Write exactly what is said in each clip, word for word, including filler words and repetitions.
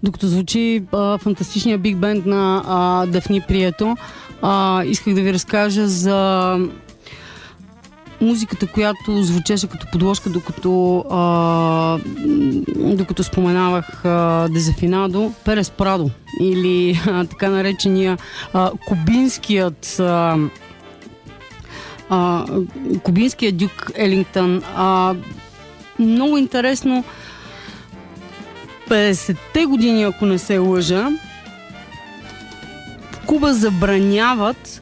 Докато звучи а, фантастичния биг бенд на а, Дафни Прието, а, исках да ви разкажа за музиката, която звучеше като подложка, докато, а, докато споменавах а, Дезафинадо, Перес Прадо, или а, така наречения а, кубинският а, а, кубинският Дюк Елингтън. А, много интересно, петдесетте години, ако не се лъжа, в Куба забраняват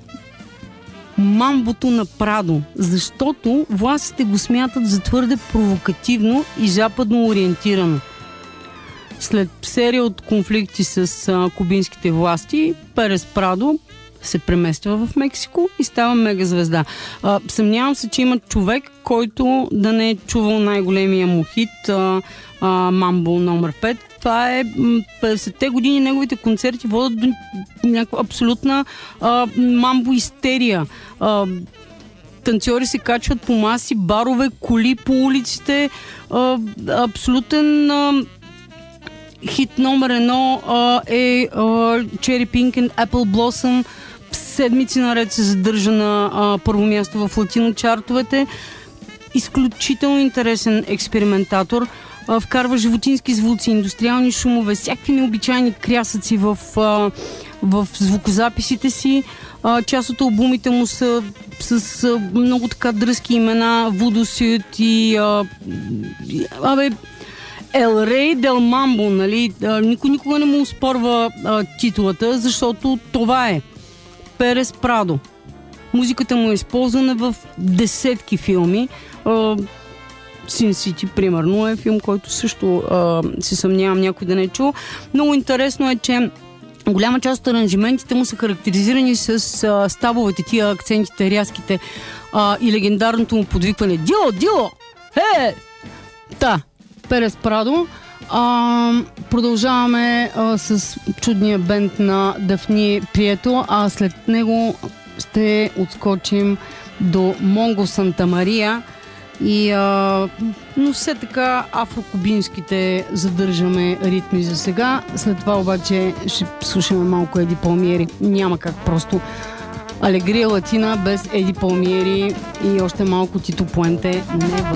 мамбото на Прадо, защото властите го смятат за твърде провокативно и западно ориентирано. След серия от конфликти с а, кубинските власти, Перес Прадо се премества в Мексико и става мегазвезда. А, съмнявам се, че има човек, който да не е чувал най-големия му хит а, а, Мамбо номер пет. Това е петдесетте години, неговите концерти водят до някаква абсолютна а, мамбо-истерия. А, танцори се качват по маси, барове, коли по улиците. А, абсолютен а, хит номер едно а, е а, Cherry Pink and Apple Blossom. Седмици наред се задържа на а, първо място в латино чартовете. Изключително интересен експериментатор. А, вкарва животински звуци, индустриални шумове, всякакви необичайни крясъци в, а, в звукозаписите си. А, част от албумите му са с а, много така дръзки имена. Voodoo Suit и а, абе El Rey del Mambo, нали? А, никой никога не му оспорва а, титулата, защото това е Перес Прадо. Музиката му е използвана в десетки филми. Син Сити, примерно, е филм, който също а, се съмнявам някой да не е чул. Много интересно е, че голяма част от аранжиментите му са характеризирани с а, стабовете, тия акцентите, рязките а, и легендарното му подвикване Дило, Дило! Е! Та, Перес Прадо. А, продължаваме а, с чудния бенд на Дафни Прието, а след него ще отскочим до Монго Санта Мария и а, но все така афрокубинските задържаме ритми за сега. След това обаче ще слушаме малко Еди Палмиери. Няма как просто Алегрия Латина без Еди Палмиери и още малко Тито Пуенте не